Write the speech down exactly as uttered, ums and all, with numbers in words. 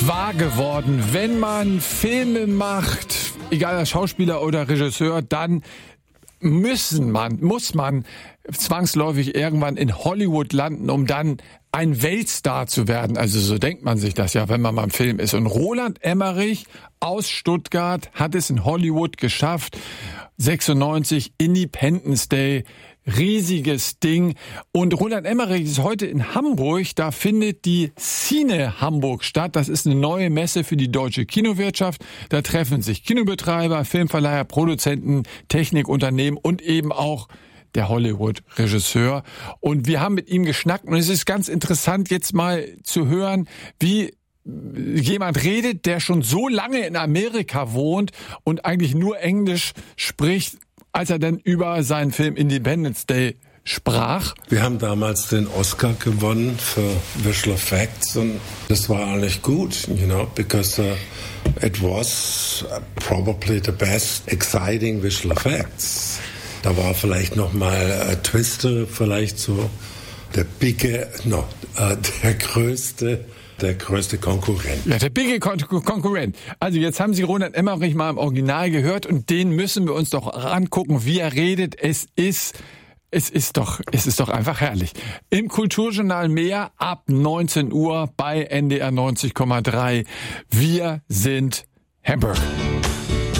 wahr geworden. Wenn man Filme macht, egal als Schauspieler oder Regisseur, dann müssen man, muss man zwangsläufig irgendwann in Hollywood landen, um dann ein Weltstar zu werden. Also so denkt man sich das ja, wenn man mal im Film ist. Und Roland Emmerich aus Stuttgart hat es in Hollywood geschafft. sechsundneunzig, Independence Day, riesiges Ding. Und Roland Emmerich ist heute in Hamburg. Da findet die Cine Hamburg statt. Das ist eine neue Messe für die deutsche Kinowirtschaft. Da treffen sich Kinobetreiber, Filmverleiher, Produzenten, Technikunternehmen und eben auch der Hollywood-Regisseur. Und wir haben mit ihm geschnackt. Und es ist ganz interessant, jetzt mal zu hören, wie jemand redet, der schon so lange in Amerika wohnt und eigentlich nur Englisch spricht, als er dann über seinen Film Independence Day sprach. Wir haben damals den Oscar gewonnen für Visual Effects und das war eigentlich gut, you know, because uh, it was probably the best exciting visual effects. Da war vielleicht noch mal uh, Twister, vielleicht so der bigge, no, uh, der größte Der größte Konkurrent. Ja, der bigge Kon- Konkurrent. Also jetzt haben Sie Roland Emmerich mal im Original gehört und den müssen wir uns doch angucken, wie er redet. Es ist, es ist doch, es ist doch einfach herrlich. Im Kulturjournal mehr ab neunzehn Uhr bei N D R neunzig Komma drei. Wir sind Hamburg.